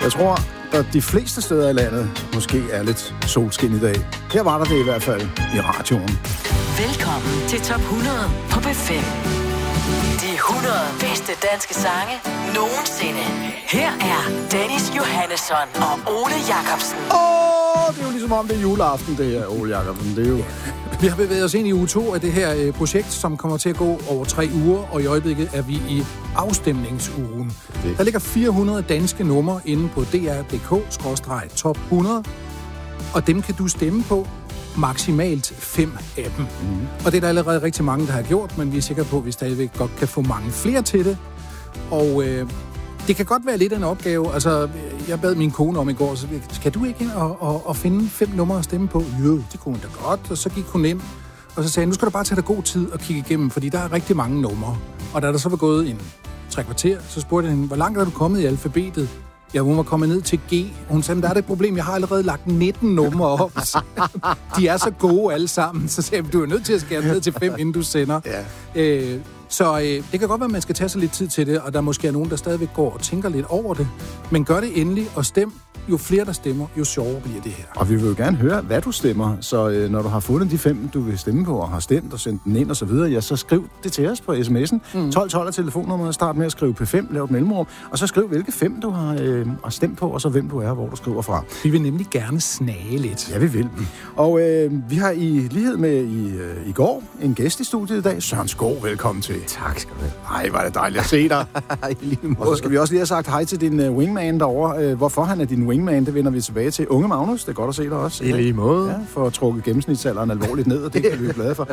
Jeg tror, at de fleste steder i landet måske er lidt solskin i dag. Her var der det i hvert fald i radioen. Velkommen til Top 100 på P5. De 100 bedste danske sange nogensinde. Her er Dennis Johannesson og Ole Jacobsen. Det er jo ligesom om det er juleaften, det her, Ole Jacobsen. Det er jo... Vi har bevæget os ind i uge 2 af det her projekt, som kommer til at gå over 3 uger, og i øjeblikket er vi i afstemningsugen. Der ligger 400 danske numre inde på dr.dk/top 100, og dem kan du stemme på maksimalt 5 af dem. Og det er der allerede rigtig mange, der har gjort, men vi er sikre på, at vi stadigvæk godt kan få mange flere til det. Og det kan godt være lidt af en opgave. Altså, jeg bad min kone om i går, så skal du ikke ind og finde 5 numre at stemme på? Jo, det kunne hun da godt. Og så gik hun ind, og så sagde nu skal du bare tage dig god tid og kigge igennem, fordi der er rigtig mange numre. Og da der så var gået en 3 kvarter, så spurgte jeg hende, hvor langt er du kommet i alfabetet? Ja, hun var kommet ned til G. Hun sagde, der er det et problem, jeg har allerede lagt 19 numre op. De er så gode alle sammen. Så sagde jeg, du er nødt til at skære ned til 5, inden du sender. Ja. Så det kan godt være, at man skal tage sig lidt tid til det, og der måske er nogen, der stadigvæk går og tænker lidt over det. Men gør det endelig, og stem. Jo flere, der stemmer, jo sjovere bliver det her. Og vi vil jo gerne høre, hvad du stemmer. Så når du har fundet de 5, du vil stemme på, og har stemt og sendt den ind og så videre, ja, så skriv det til os på sms'en. 1212 er telefonnummeret. Start med at skrive P5, lav et mellemrum, og så skriv, hvilke 5 du har stemt på, og så hvem du er, hvor du skriver fra. Vi vil nemlig gerne snage lidt. Ja, vi vil. Og vi har i lighed med i går en gæst i studiet i dag. Søren Skov, velkommen til. Tak skal du have. Hej, var det dejligt at se dig. Og så skal vi også lige have sagt hej til din wingman derovre. Hvorfor han er din wingman, det vender vi tilbage til. Unge Magnus, det er godt at se dig også. I lige måde. Ja, for at trukke gennemsnitsalderen alvorligt ned, og det kan vi være glade for.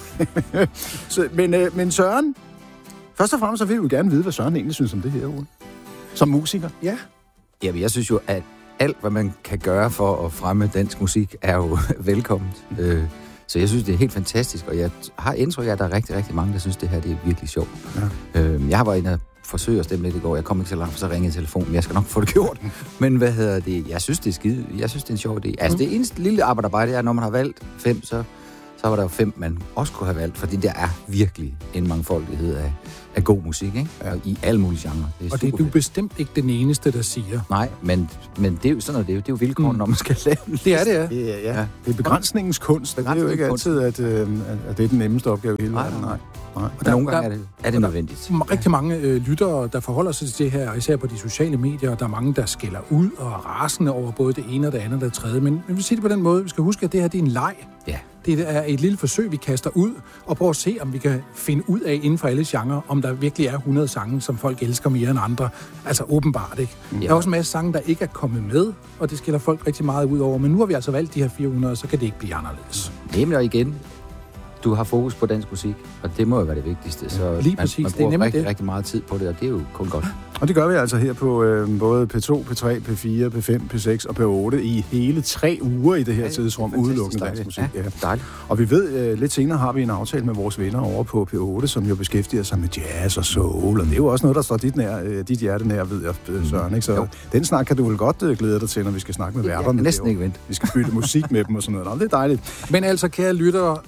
Men Søren, først og fremmest så vil vi gerne vide, hvad Søren egentlig synes om det her, Ole. Som musiker. Ja. Jamen, jeg synes jo, at alt, hvad man kan gøre for at fremme dansk musik, er jo velkomment. Så jeg synes, det er helt fantastisk, og jeg har indtryk af, at der er rigtig, rigtig mange, der synes, det her det er virkelig sjovt. Ja. Jeg var inde og forsøge at stemme lidt i går. Jeg kom ikke så langt, for så ringede telefonen. Jeg skal nok få det gjort. Men jeg synes, det er skide. Jeg synes, det er en sjov idé. Altså, det eneste lille arbejde, er, når man har valgt 5, så var der jo 5, man også kunne have valgt. Fordi der er virkelig en mangfoldighed af god musik, ikke? Ja. Og i alle mulige genrer. Og det er du bestemt ikke den eneste, der siger. Nej, men det er jo sådan noget, det er jo vilkåren, når man skal lave en liste. Det er det, ja. Det er begrænsningens kunst. Det er jo ikke altid, at det er den nemmeste opgave i hele verden. Nej. Og nogle gange er det nødvendigt. Rigtig mange lyttere, der forholder sig til det her, især på de sociale medier, og der er mange, der skælder ud og er rasende over både det ene og det andet og det tredje. Men vi vil sige det på den måde, vi skal huske, at det her det er en leg. Ja. Det er et lille forsøg, vi kaster ud, og prøver at se, om vi kan finde ud af inden for alle genrer, om der virkelig er 100 sange, som folk elsker mere end andre. Altså åbenbart, ikke? Ja. Der er også en masse sange, der ikke er kommet med, og det skiller folk rigtig meget ud over. Men nu har vi altså valgt de her 400, så kan det ikke blive anderledes. Nemlig og igen. Du har fokus på dansk musik, og det må jo være det vigtigste. Så lige præcis. Man bruger rigtig meget tid på det, og det er jo kun godt. Og det gør vi altså her på både P2, P3, P4, P5, P6 og P8 i hele 3 uger i det her tidsrum, udelukkende dansk musik. Ja, dejligt. Og vi ved, lidt senere har vi en aftale med vores venner over på P8, som jo beskæftiger sig med jazz og soul, og det er jo også noget, der står dit hjerte nær, ved jeg, Søren, ikke? Så den snak kan du vel godt glæde dig til, når vi skal snakke med værterne. Næsten ikke vent. Vi skal bytte musik med dem og sådan noget. Nå, det er dejligt. Men altså, kære lyttere,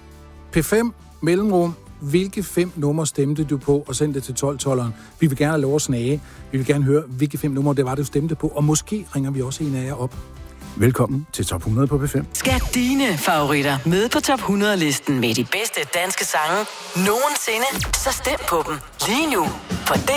P5, mellemrum, hvilke 5 numre stemte du på, og send det til 12-12'eren. Vi vil gerne have lov at snage. Vi vil gerne høre, hvilke 5 numre det var, du stemte på, og måske ringer vi også en af jer op. Velkommen til Top 100 på P5. Skal dine favoritter med på Top 100-listen med de bedste danske sange nogensinde, så stem på dem lige nu på